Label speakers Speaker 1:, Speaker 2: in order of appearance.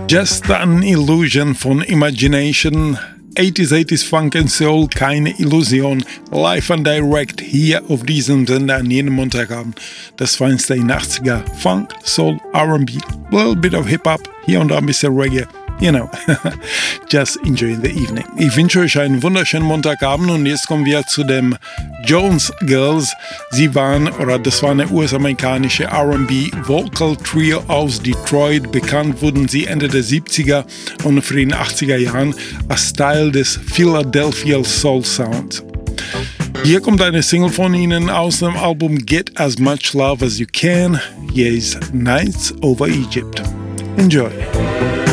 Speaker 1: Just an Illusion von Imagination. 80s Funk and Soul, keine Illusion. Live and direct hier auf diesem Sender an jedem Montagabend. Das Feinste in 80er. Funk, Soul, R&B, a little bit of Hip-Hop, hier und da ein bisschen Reggae. You know, just enjoy the evening. Ich wünsche euch einen wunderschönen Montagabend und jetzt kommen wir zu dem Jones Girls. Das war eine US-amerikanische R&B Vocal Trio aus Detroit. Bekannt wurden sie Ende der 70er und für den 80er Jahren als Teil des Philadelphia Soul Sound. Hier kommt eine Single von ihnen aus dem Album Get As Much Love As You Can. Hier ist Nights Over Egypt. Enjoy.